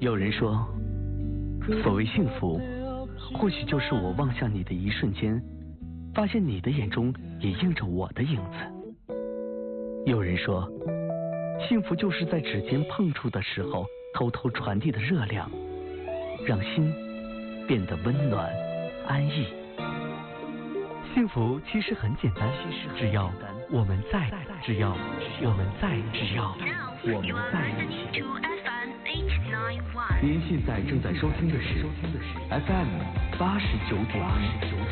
有人说，所谓幸福，或许就是我望向你的一瞬间，发现你的眼中也映着我的影子。有人说，幸福就是在指尖碰触的时候，偷偷传递的热量，让心变得温暖安逸。幸福其实很简单，只要我们在，只要我们在一起。您现在正在收听的是 FM 89.1